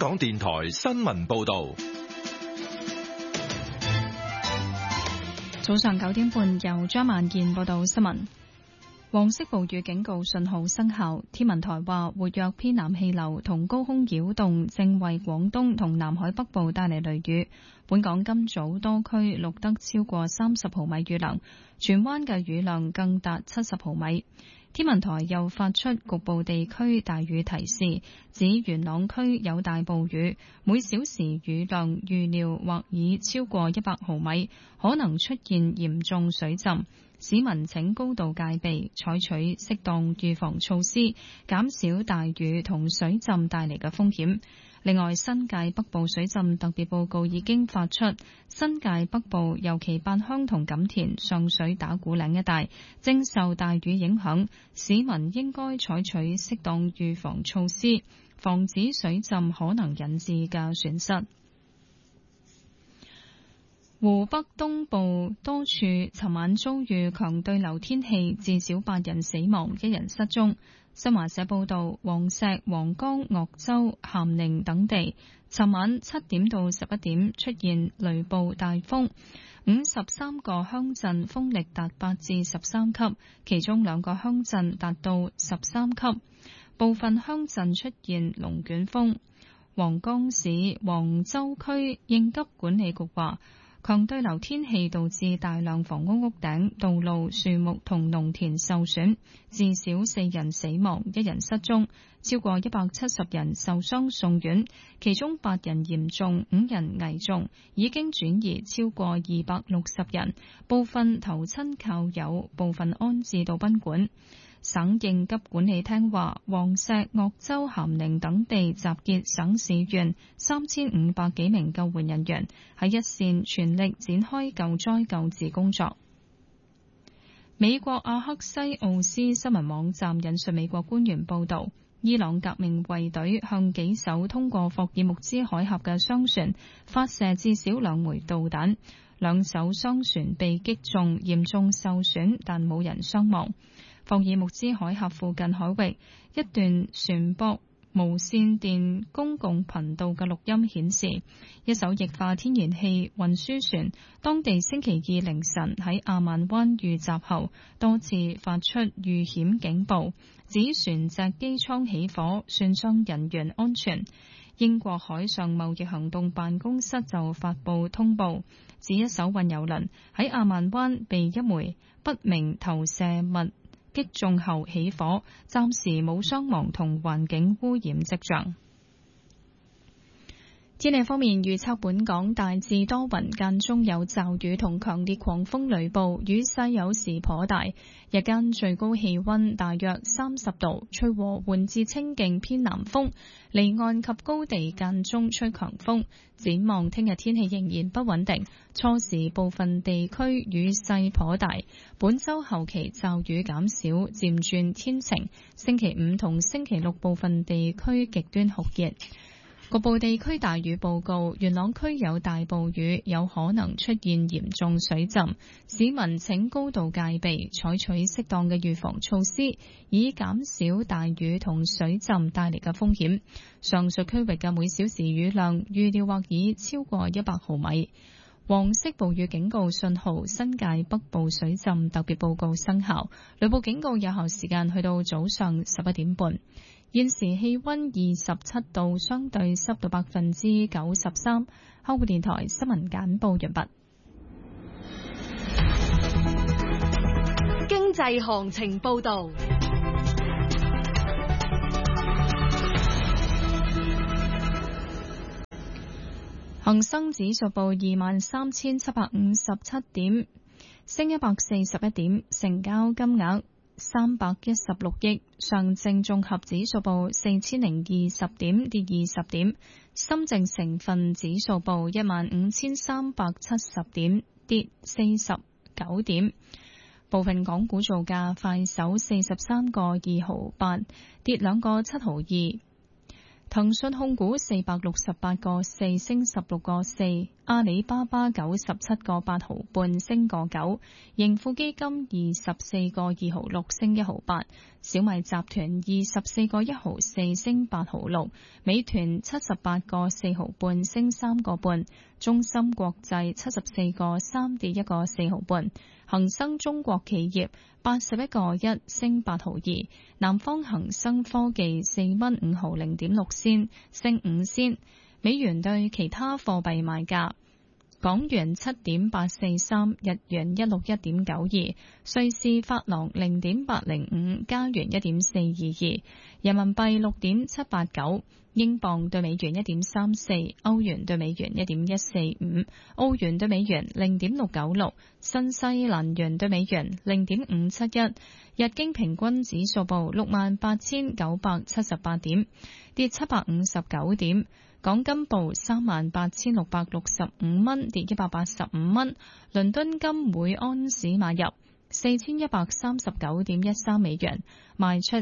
港電台新聞報道。 早上9點半，由張萬健報道新聞。黃色暴雨警告信號生效，天文台話活躍偏南氣流同高空擾動正為廣東同南海北部帶嚟雷雨。本港今早多區錄得超過30毫米雨量，荃灣嘅雨量更達70毫米。天文台又發出局部地區大雨提示，指元朗區有大暴雨，每小時雨量預料或已超過100毫米，可能出現嚴重水浸。市民請高度戒備，採取適當預防措施，減少大雨同水浸帶嚟嘅風險。另外，新界北部水浸特別報告已經發出，新界北部尤其八鄉同錦田、上水打鼓嶺一帶正受大雨影響，市民應該採取適當預防措施，防止水浸可能引致嘅損失。湖北東部多處尋晚遭遇強對流天氣，至少8人死亡，1人失蹤。新華社報道，黃石、黃岡、鄂州、咸寧等地尋晚7點到11點出現雷暴大風，53個鄉鎮風力達8至13級，其中2個鄉鎮達到13級，部分鄉鎮出現龍捲風。黃岡市黃州區應急管理局話，強對流天氣導致大量房屋屋頂、道路、樹木同農田受損，至少4人死亡，1人失蹤，超過170人受傷送院，其中8人嚴重，5人危重，已經轉移超過260人，部分投親靠友，部分安置到賓館。省應急管理廳話，黃石、鄂州、咸寧等地集結省市縣3500幾名救援人員，喺一線全力展開救災救治工作。美國阿克西奧斯新聞網站引述美國官員報道，伊朗革命衛隊向幾艘通過霍爾木茲海峽嘅商船發射至少2枚導彈，2艘商船被擊中，嚴重受損，但冇人傷亡。霍爾木茲海峽附近海域一段船舶無線電公共頻道嘅錄音顯示，一艘液化天然氣運輸船當地星期2凌晨喺阿曼灣遇襲後，多次發出遇險警報，指船隻機艙起火，船上人員安全。英國海上貿易行動辦公室就發布通報，指一艘運油輪喺阿曼灣被一枚不明投射物擊中後起火，暫時冇傷亡同環境污染跡象。天氣方面預測，本港大致多雲，間中有驟雨同強烈狂風雷暴，雨勢有時頗大。日間最高氣溫大約30度，吹和緩至清勁偏南風，離岸及高地間中吹強風。展望聽日天氣仍然不穩定，初時部分地區雨勢頗大。本週後期驟雨減少，漸轉天晴。星期5同星期6部分地區極端酷熱。局部地區大雨報告，元朗區有大暴雨，有可能出現嚴重水浸，市民請高度戒備，採取適當嘅預防措施，以減少大雨同水浸帶嚟嘅風險。上述區域嘅每小時雨量預料或已超過100毫米。黃色暴雨警告信號、新界北部水浸特別報告生效，雷暴警告有效時間去到早上11點半。現時氣溫27度，相對濕度93%。香港電台新聞簡報完畢。 經濟行情報道。 恒生指數報23,757點，升141點，成交金額316億。上證綜合指數報4020點，跌20點。深證成分指數報15370點，跌49點。部分港股造價，快手43個2毫8，跌2個7毫2。騰訊控股468個4，升16個4。 阿里巴巴97個8毫半升個9，盈富基金24個2毫6升1毫8，小米集團24個1毫4升8毫6，美團78個4毫半升3個半，中芯國際74個3跌1個4毫半，恒生中國企業81個1升8毫2，南方恒生科技4蚊5毫0.6仙升5仙。美元對其他貨幣賣價：港元7.843，日元161.92，瑞士法郎0.805，加元1.422，人民幣6.789，英鎊對美元1.34，歐元對美元1.145，澳元對美元0.696，新西蘭元對美元0.571，日經平均指數報68,978點，跌759點。港金報38,665蚊，跌185蚊。倫敦金每安士買入4139.13美元，賣出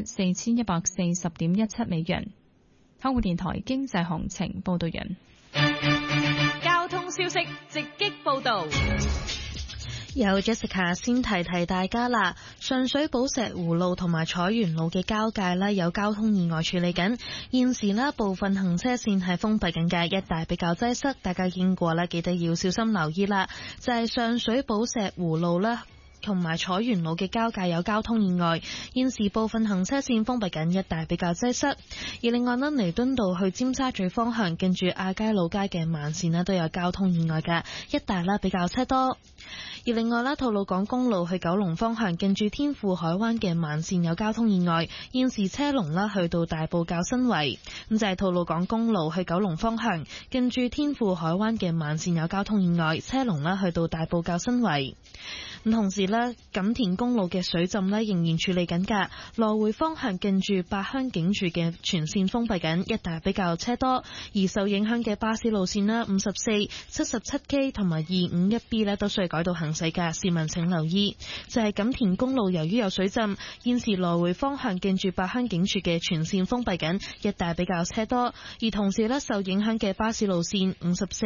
4140.17美元。香港電台經濟行情報道人。 交通消息直擊報道。 有 Jessica 先提提大家啦，上水寶石湖路同埋彩園路嘅交界呢，有交通意外處理緊，現時呢部分行車線係封閉緊嘅，一帶比較擠塞，大家經過呢記得要小心留意啦。就係上水寶石湖路啦同埋彩園路嘅交界有交通意外，現時部分行車線封閉緊，一帶比較擠塞。而另外呢，彌敦道去尖沙咀方向近住亞皆老街嘅慢線呢都有交通意外嘅，一帶呢比較車多。而另外啦，吐露港公路去九龍方向近住天富海灣嘅慢線有交通意外，現時車龍啦去到大埔滘新圍。咁就係吐露港公路去九龍方向近住天富海灣嘅慢線有交通意外，車龍啦去到大埔滘新圍。咁同時呢，錦田公路嘅水浸呢仍然處理緊㗎，來回方向近住八鄉警署嘅全線封閉緊，一帶比較車多。而受影響嘅巴士路線啦，54、77K 同埋251B 呢都需要改道行駛㗎，市民請留意。就係錦田公路由於有水浸，現時來回方向近住八鄉警署嘅全線封閉緊，一帶比較車多。而同時呢，受影響嘅巴士路線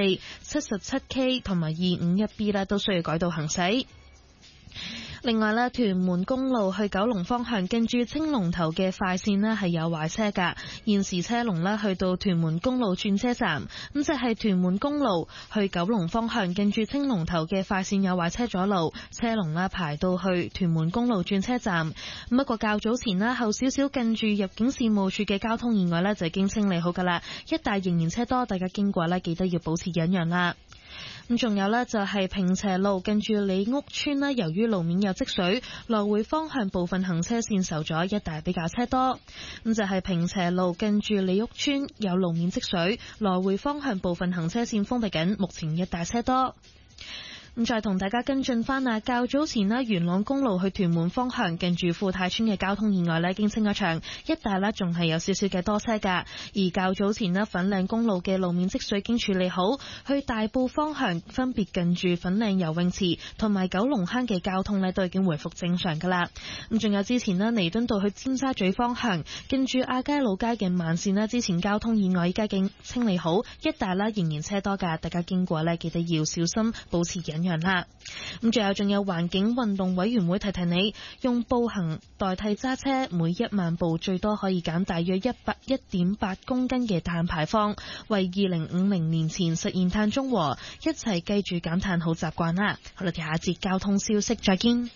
54、77K 同埋251B 呢都需要改道行駛。另外咧，屯門公路去九龍方向近住青龍頭嘅快線呢係有壞車㗎，現時車龍呢去到屯門公路轉車站，咁就係屯門公路去九龍方向近住青龍頭嘅快線有壞車阻路，車龍呢排到去屯門公路轉車站。不過較早前呢，後少少近住入境事務處嘅交通意外呢就已經清理好㗎啦，一帶仍然車多，大家經過呢記得要保持忍讓啦。咁仲有呢，就係坪輋路近住李屋村呢，由於路面有積水，來回方向部分行車線受阻，一帶比較車多。咁就係坪輋路近住李屋村有路面積水，來回方向部分行車線封閉緊，目前一帶車多。咁再同大家跟進翻啊，較早前呢，元朗公路去屯門方向近住富泰村嘅交通意外呢，已經清咗場，一帶呢仲係有少少嘅多車㗎。而較早前呢，粉嶺公路嘅路面積水已經處理好，去大埔方向分別近住粉嶺游泳池同埋九龍坑嘅交通呢都已經回復正常㗎啦。咁仲有之前呢，彌敦道去尖沙咀方向近住亞皆老街嘅慢線呢，之前交通意外依家已經清理好，一帶呢仍然車多㗎，大家經過呢記得要小心，保持忍讓啦。咁仲有環境運動委員會提提你，用步行代替揸車，每1萬步最多可以減大約1.8公斤嘅碳排放，為2050年前實現碳中和，一齊記住減碳好習慣啦。好啦，下一節交通消息再見。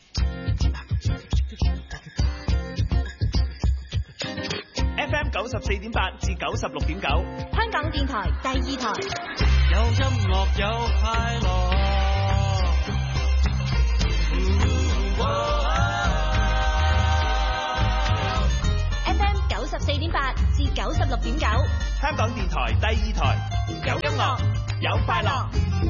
FM 94.8至96.9， 香港電台第2台， 有音樂有快樂。 FM 94.8至96.9， 香港電台第2台，有音樂有快樂。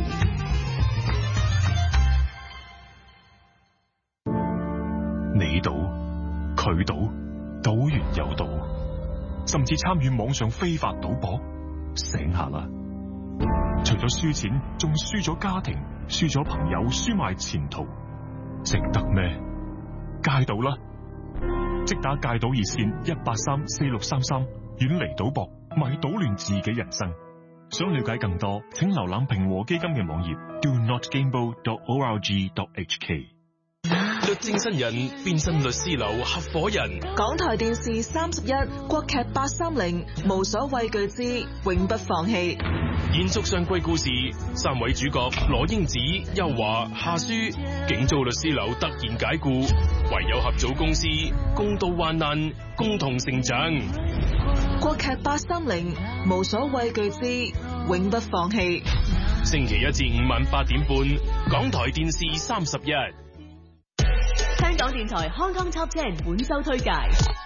你賭佢賭，賭完又賭，甚至參與網上非法賭博，醒下啦！除咗輸錢，仲輸咗家庭，輸咗朋友，輸埋前途，值得咩？戒賭啦！即打戒賭熱線1834633，遠離賭博，咪搗亂自己人生。 想了解更多，請瀏覽平和基金嘅網頁 donotgamble.org.hk。 律政新人變身律師樓合夥人。 港台電視31國劇830無所畏懼之永不放棄。 延續上季故事，3位主角羅英子、邱華、夏書，警遭律師樓突然解雇，唯有合組公司，共度患難，共同成長。 國劇830無所畏懼之永不放棄。 星期1至5晚8點半，港台電視31。 香港電台康康 Top 10本周推介。